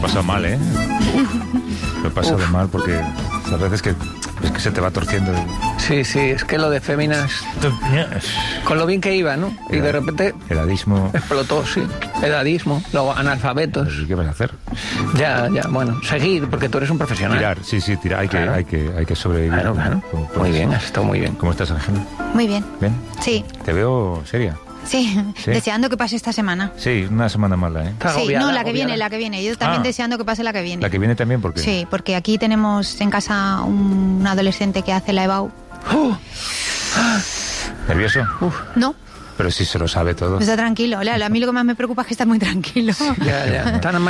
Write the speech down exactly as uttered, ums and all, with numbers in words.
pasado mal, ¿eh? Lo he pasado Uf. mal porque a veces que, es que se te va torciendo. Sí, sí, es que lo de féminas, con lo bien que iba, ¿no? Y de repente Edadismo. explotó, sí. Edadismo, luego analfabetos. ¿Qué vas a hacer? Ya, ya, bueno, seguir, porque tú eres un profesional. Tirar, sí, sí, tirar. Hay que, Claro. hay que, hay que sobrevivir. Claro, claro. Como puedes. Muy bien, has estado muy bien. ¿Cómo estás, Ángela? Muy bien. ¿Bien? Sí, Te veo seria. sí, ¿Sí? deseando que pase esta semana. Sí, una semana mala, ¿eh? Está Sí, agobiada, no, la que agobiada. viene, la que viene. Yo también Ah. deseando que pase la que viene. La que viene también, porque Sí, porque aquí tenemos en casa un adolescente que hace la EBAU. ¡Uh! ¿Nervioso? No, Pero sí se lo sabe todo. está tranquilo. A mí lo que más me preocupa es que está muy tranquilo. Ya, ya. Tan